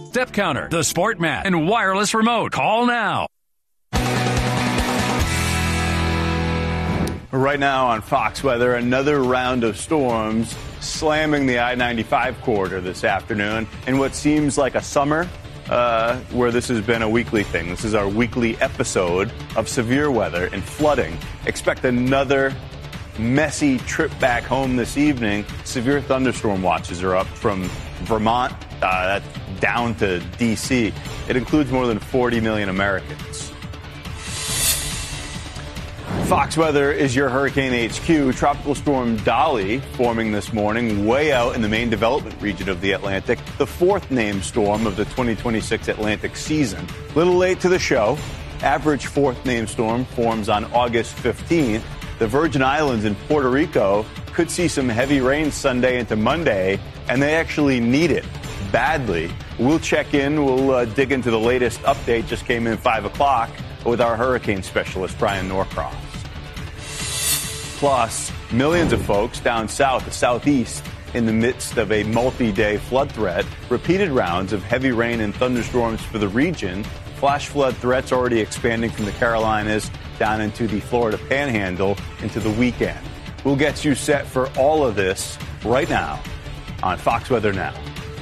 step counter, the sport mat, and wireless remote. Call now. Right now on Fox Weather, another round of storms slamming the I-95 corridor this afternoon in what seems like a summer where this has been a weekly thing. This is our weekly episode of severe weather and flooding. Expect another messy trip back home this evening. Severe thunderstorm watches are up from Vermont down to D.C. It includes more than 40 million Americans. Fox Weather is your Hurricane HQ. Tropical Storm Dolly forming this morning way out in the main development region of the Atlantic, the fourth named storm of the 2026 Atlantic season. Little late to the show. Average fourth named storm forms on August 15th. The Virgin Islands and Puerto Rico could see some heavy rain Sunday into Monday, and they actually need it badly. We'll check in. We'll dig into the latest update. Just came in 5 o'clock with our hurricane specialist, Brian Norcross. Plus, millions of folks down south, the southeast, in the midst of a multi-day flood threat. Repeated rounds of heavy rain and thunderstorms for the region. Flash flood threats already expanding from the Carolinas down into the Florida Panhandle into the weekend. We'll get you set for all of this right now on Fox Weather Now.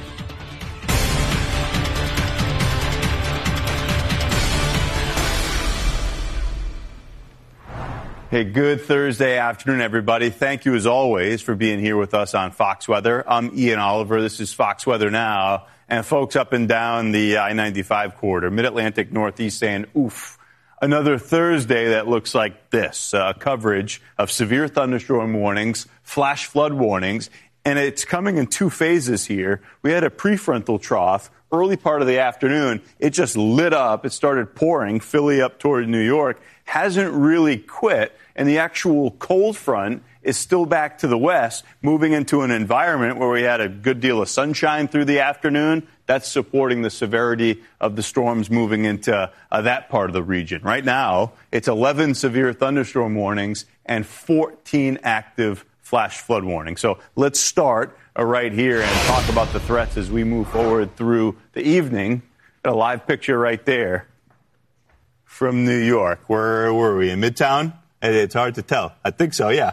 Hey, good Thursday afternoon, everybody. Thank you, as always, for being here with us on Fox Weather. I'm Ian Oliver. This is Fox Weather Now. And folks up and down the I-95 corridor, Mid-Atlantic, Northeast, saying, oof, another Thursday that looks like this. Coverage of severe thunderstorm warnings, flash flood warnings, and it's coming in two phases here. We had a prefrontal trough early part of the afternoon. It just lit up. It started pouring, Philly up toward New York. Hasn't really quit, and the actual cold front is still back to the west, moving into an environment where we had a good deal of sunshine through the afternoon. That's supporting the severity of the storms moving into that part of the region. Right now, it's 11 severe thunderstorm warnings and 14 active flash flood warnings. So let's start right here and talk about the threats as we move forward through the evening. A live picture right there from New York. Where were we? In Midtown? It's hard to tell. I think so, yeah.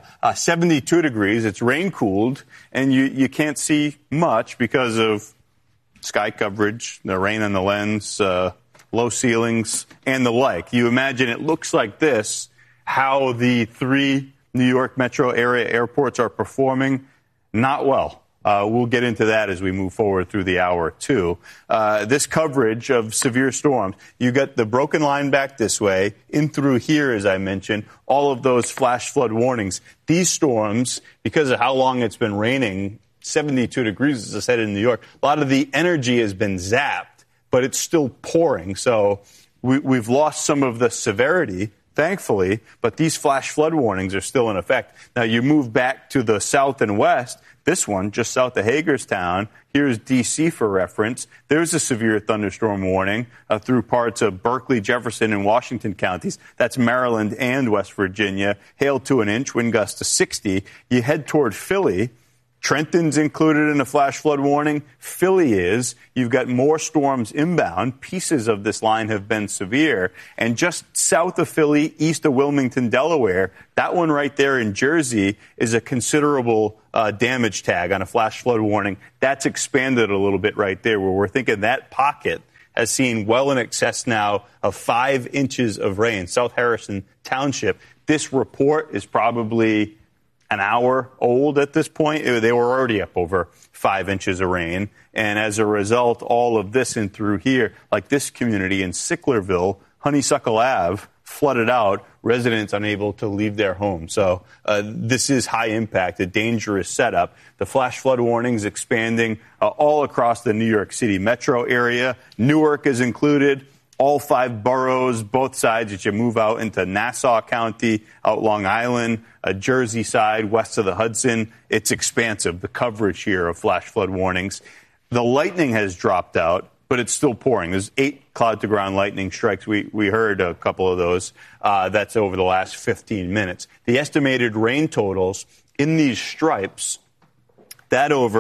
72 degrees. It's rain-cooled, and you can't see much because of sky coverage, the rain on the lens, low ceilings, and the like. You imagine it looks like this, how the three New York metro area airports are performing. Not well. We'll get into that as we move forward through the hour, too. This coverage of severe storms, you get the broken line back this way, in through here, as I mentioned, all of those flash flood warnings. These storms, because of how long it's been raining, 72 degrees, as I said, in New York, a lot of the energy has been zapped, but it's still pouring. So we've lost some of the severity, thankfully, but these flash flood warnings are still in effect. Now, you move back to the south and west. This one, just south of Hagerstown, here's D.C. for reference. There's a severe thunderstorm warning through parts of Berkeley, Jefferson, and Washington counties. That's Maryland and West Virginia. Hail to an inch, wind gusts to 60. You head toward Philly. Trenton's included in a flash flood warning. Philly is. You've got more storms inbound. Pieces of this line have been severe. And just south of Philly, east of Wilmington, Delaware, that one right there in Jersey is a considerable damage tag on a flash flood warning. That's expanded a little bit right there, where we're thinking that pocket has seen well in excess now of 5 inches of rain. South Harrison Township. This report is probably an hour old at this point. They were already up over 5 inches of rain. And as a result, all of this in through here, like this community in Sicklerville, Honeysuckle Ave, flooded out, residents unable to leave their homes. So this is high impact, a dangerous setup. The flash flood warnings expanding all across the New York City metro area. Newark is included. All 5 boroughs, both sides, as you move out into Nassau County, out Long Island, Jersey side, west of the Hudson. It's expansive, the coverage here of flash flood warnings. The lightning has dropped out, but it's still pouring. There's 8 cloud-to-ground lightning strikes. We heard a couple of those. That's over the last 15 minutes. The estimated rain totals in these stripes, that over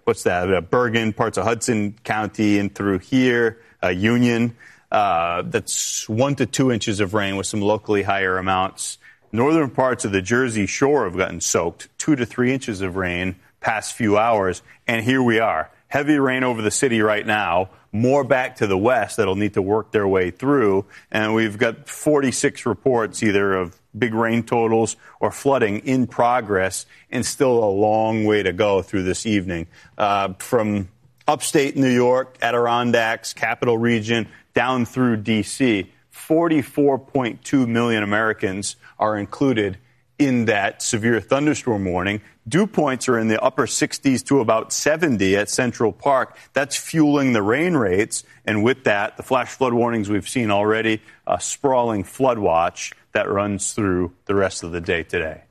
Bergen, parts of Hudson County and through here, Union. That's 1 to 2 inches of rain with some locally higher amounts. Northern parts of the Jersey Shore have gotten soaked, 2 to 3 inches of rain past few hours. And here we are. Heavy rain over the city right now, more back to the west that'll need to work their way through. And we've got 46 reports either of big rain totals or flooding in progress, and still a long way to go through this evening. From upstate New York, Adirondacks, Capital Region, down through D.C., 44.2 million Americans are included in that severe thunderstorm warning. Dew points are in the upper 60s to about 70 at Central Park. That's fueling the rain rates. And with that, the flash flood warnings we've seen already, a sprawling flood watch that runs through the rest of the day today.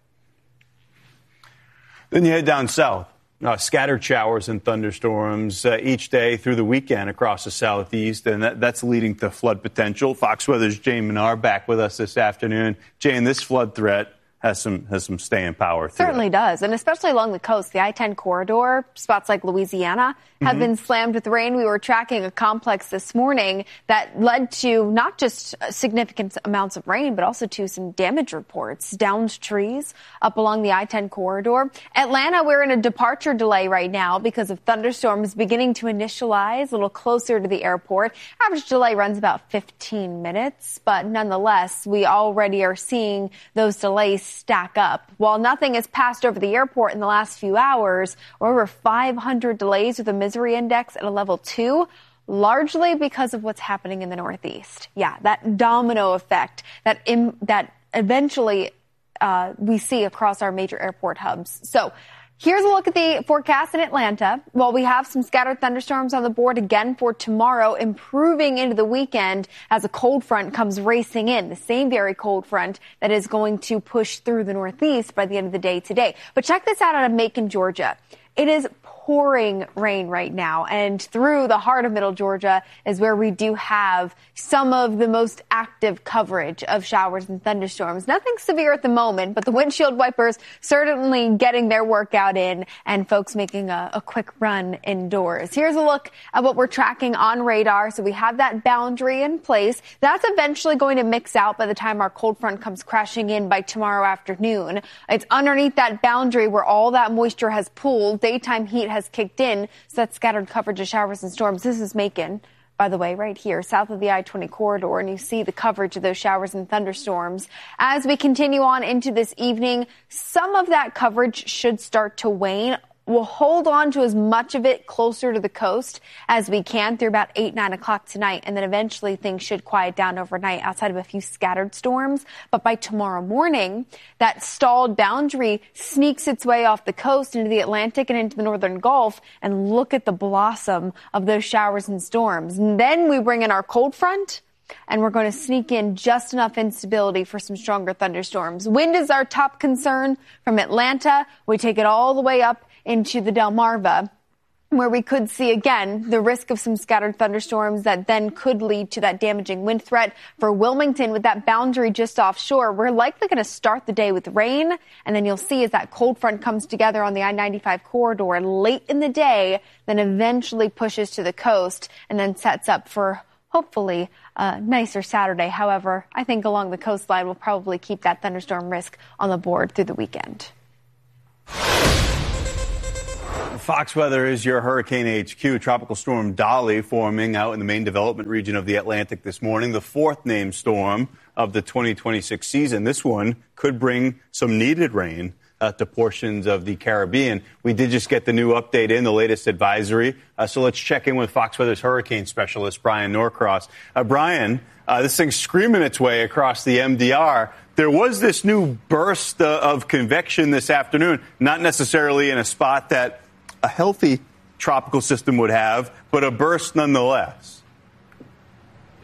Then you head down south. Scattered showers and thunderstorms each day through the weekend across the southeast, and that's leading to flood potential. Fox Weather's Jane Menard back with us this afternoon. Jane, this flood threat has some staying power. Certainly does, and especially along the coast. The I-10 corridor, spots like Louisiana, have been slammed with rain. We were tracking a complex this morning that led to not just significant amounts of rain, but also to some damage reports. Downed trees up along the I-10 corridor. Atlanta, we're in a departure delay right now because of thunderstorms beginning to initialize a little closer to the airport. Average delay runs about 15 minutes, but nonetheless, we already are seeing those delays stack up. While nothing has passed over the airport in the last few hours, we're over 500 delays with a misery index at a level 2, largely because of what's happening in the Northeast. Yeah, that domino effect that eventually we see across our major airport hubs. So here's a look at the forecast in Atlanta. While we have some scattered thunderstorms on the board again for tomorrow, improving into the weekend as a cold front comes racing in, the same very cold front that is going to push through the Northeast by the end of the day today. But check this out out of Macon, Georgia. It is pouring rain right now, and through the heart of Middle Georgia is where we do have some of the most active coverage of showers and thunderstorms. Nothing severe at the moment, but the windshield wipers certainly getting their workout in and folks making a quick run indoors. Here's a look at what we're tracking on radar. So we have that boundary in place. That's eventually going to mix out by the time our cold front comes crashing in by tomorrow afternoon. It's underneath that boundary where all that moisture has pooled. Daytime heat has kicked in, so that's scattered coverage of showers and storms. This is Macon, by the way, right here, south of the I-20 corridor, and you see the coverage of those showers and thunderstorms. As we continue on into this evening, some of that coverage should start to wane. We'll hold on to as much of it closer to the coast as we can through about 8, 9 o'clock tonight. And then eventually things should quiet down overnight outside of a few scattered storms. But by tomorrow morning, that stalled boundary sneaks its way off the coast into the Atlantic and into the northern Gulf. And look at the blossom of those showers and storms. And then we bring in our cold front, and we're going to sneak in just enough instability for some stronger thunderstorms. Wind is our top concern from Atlanta. We take it all the way up into the Delmarva, where we could see, again, the risk of some scattered thunderstorms that then could lead to that damaging wind threat. For Wilmington, with that boundary just offshore, we're likely going to start the day with rain, and then you'll see as that cold front comes together on the I-95 corridor late in the day, then eventually pushes to the coast and then sets up for hopefully a nicer Saturday. However, I think along the coastline we'll probably keep that thunderstorm risk on the board through the weekend. Fox Weather is your Hurricane HQ. Tropical storm Dolly forming out in the main development region of the Atlantic this morning, the fourth named storm of the 2026 season. This one could bring some needed rain to portions of the Caribbean. We did just get the new update in, the latest advisory. So let's check in with Fox Weather's hurricane specialist, Brian Norcross. Brian, this thing's screaming its way across the MDR. There was this new burst of convection this afternoon, not necessarily in a spot that a healthy tropical system would have, but a burst nonetheless.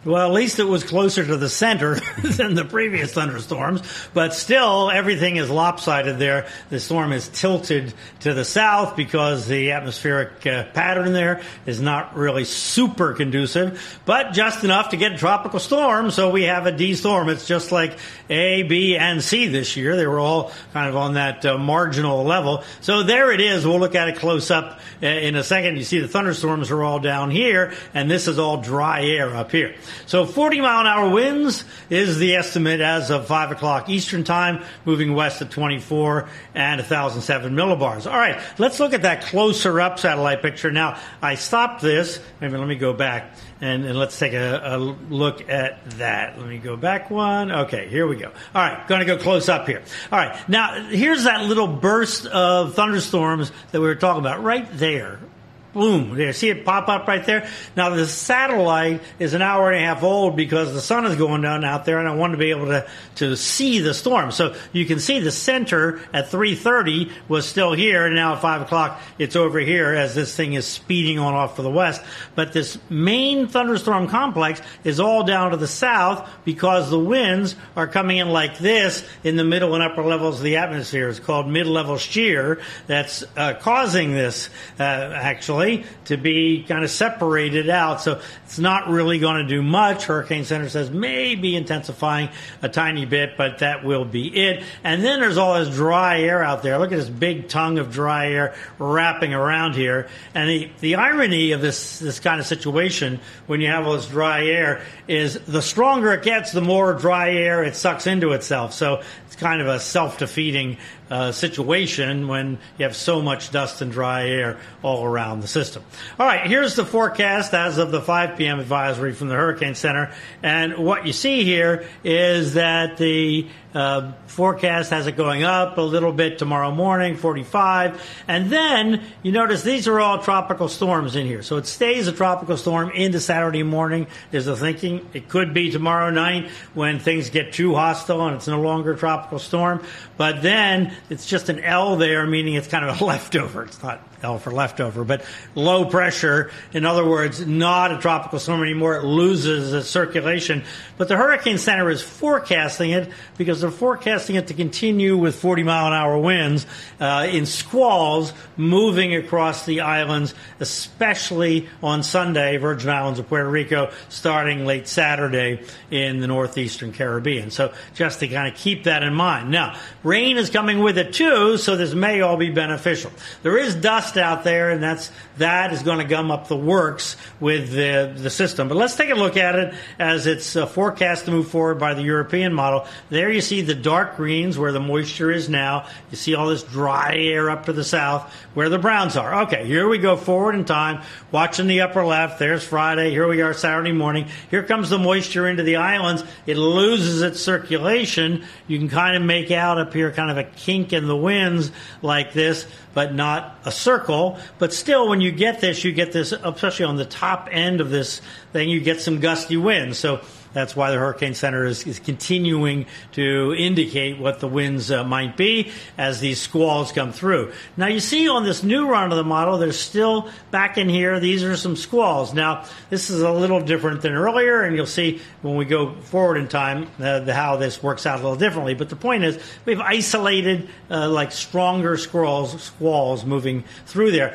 Well, at least it was closer to the center than the previous thunderstorms, but still everything is lopsided there. The storm is tilted to the south because the atmospheric pattern there is not really super conducive, but just enough to get a tropical storm. So we have a D storm. It's just like A, B, and C this year. They were all kind of on that marginal level. So there it is. We'll look at it close up in a second. You see the thunderstorms are all down here, and this is all dry air up here. So 40-mile-an-hour winds is the estimate as of 5 o'clock Eastern Time, moving west at 24 and 1,007 millibars. All right, let's look at that closer-up satellite picture. Now, I stopped this. Maybe let me go back, and let's take a look at that. Let me go back one. Okay, here we go. All right, going to go close up here. All right, now, here's that little burst of thunderstorms that we were talking about right there. Boom. There, see it pop up right there? Now, the satellite is an hour and a half old because the sun is going down out there, and I wanted to be able to see the storm. So you can see the center at 3:30 was still here, and now at 5 o'clock it's over here as this thing is speeding on off to the west. But this main thunderstorm complex is all down to the south because the winds are coming in like this in the middle and upper levels of the atmosphere. It's called mid-level shear that's causing this actually to be kind of separated out. So it's not really going to do much. Hurricane Center says maybe intensifying a tiny bit, but that will be it. And then there's all this dry air out there. Look at this big tongue of dry air wrapping around here. And the irony of this kind of situation when you have all this dry air is the stronger it gets, the more dry air it sucks into itself. So it's kind of a self-defeating situation when you have so much dust and dry air all around the system. All right, here's the forecast as of the 5 p.m. advisory from the Hurricane Center. And what you see here is that the forecast has it going up a little bit tomorrow morning, 45. And then you notice these are all tropical storms in here. So it stays a tropical storm into Saturday morning is the thinking. It could be tomorrow night when things get too hostile and it's no longer a tropical storm. But then it's just an L there, meaning it's kind of a leftover. It's not L for leftover, but low pressure. In other words, not a tropical storm anymore. It loses its circulation. But the Hurricane Center is forecasting it because they're forecasting it to continue with 40-mile-an-hour winds in squalls moving across the islands, especially on Sunday, Virgin Islands of Puerto Rico, starting late Saturday in the northeastern Caribbean. So just to kind of keep that in mind. Now, rain is coming with it too, so this may all be beneficial. There is dust out there, and that is going to gum up the works with the system. But let's take a look at it as it's forecast to move forward by the European model. There you see the dark greens where the moisture is now. You see all this dry air up to the south where the browns are. Okay, here we go forward in time. Watching the upper left, there's Friday. Here we are Saturday morning. Here comes the moisture into the islands. It loses its circulation. You can kind of make out up here kind of a kink in the winds like this, but not a circle. But still, when you get this, especially on the top end of this thing, you get some gusty winds. So that's why the Hurricane Center is continuing to indicate what the winds might be as these squalls come through. Now, you see on this new run of the model, there's still back in here, these are some squalls. Now, this is a little different than earlier, and you'll see when we go forward in time how this works out a little differently. But the point is, we've isolated like stronger squalls moving through there.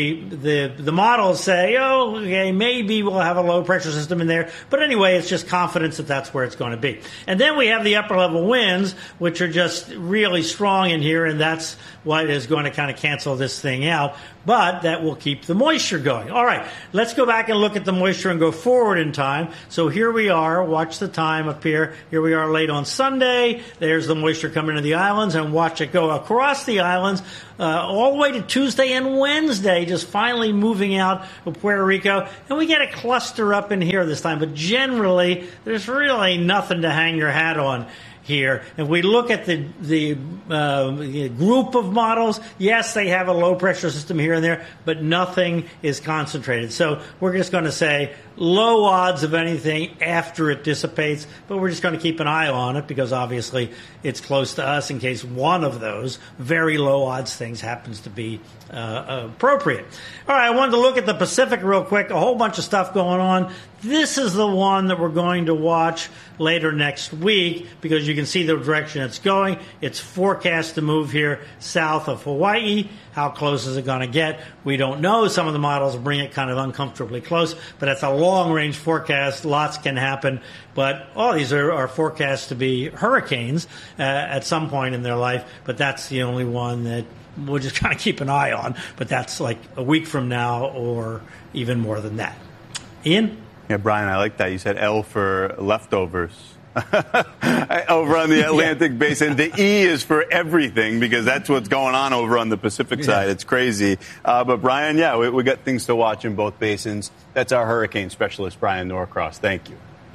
The models say, okay, maybe we'll have a low pressure system in there. But anyway, it's just confidence that that's where it's going to be. And then we have the upper level winds, which are just really strong in here, and that's what is going to kind of cancel this thing out. But that will keep the moisture going. All right, let's go back and look at the moisture and go forward in time. So here we are. Watch the time up here. Here we are late on Sunday. There's the moisture coming to the islands, and watch it go across the islands all the way to Tuesday and Wednesday, just finally moving out of Puerto Rico. And we get a cluster up in here this time. But generally, there's really nothing to hang your hat on here. If we look at the group of models, yes, they have a low pressure system here and there, but nothing is concentrated. So we're just going to say low odds of anything after it dissipates, but we're just going to keep an eye on it because obviously it's close to us in case one of those very low odds things happens to be appropriate. All right, I wanted to look at the Pacific real quick. A whole bunch of stuff going on. This is the one that we're going to watch later next week because you can see the direction it's going. It's forecast to move here south of Hawaii. How close is it going to get? We don't know. Some of the models bring it kind of uncomfortably close, but it's a long-range forecast. Lots can happen, but all these are forecast to be hurricanes at some point in their life, but that's the only one that we'll just kind of keep an eye on. But that's like a week from now or even more than that. Ian? Yeah, Brian, I like that. You said L for leftovers. Over on the Atlantic Basin. The E is for everything because that's what's going on over on the Pacific side. It's crazy. But, Brian, we got things to watch in both basins. That's our hurricane specialist, Brian Norcross. Thank you.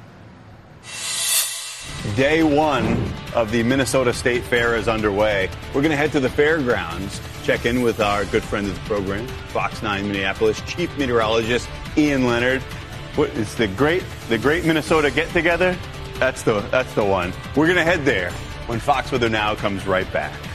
Day one of the Minnesota State Fair is underway. We're going to head to the fairgrounds, check in with our good friend of the program, Fox 9 Minneapolis Chief Meteorologist Ian Leonard. It's the great Minnesota get-together? That's the one. We're going to head there when Fox Weather Now comes right back.